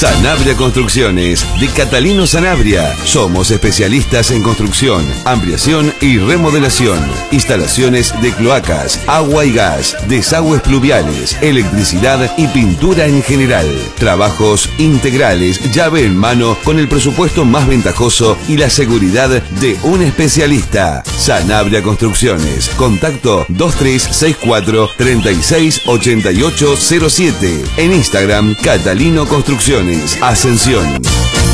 Sanabria Construcciones, de Catalino Sanabria. Somos especialistas en construcción, ampliación y remodelación. Instalaciones de cloacas, agua y gas, desagües pluviales, electricidad y pintura en general. Trabajos integrales, llave en mano, con el presupuesto más ventajoso y la seguridad de un especialista. Sanabria Construcciones. Contacto 2364 368807. En Instagram, Catalino Construcciones. Ascensión.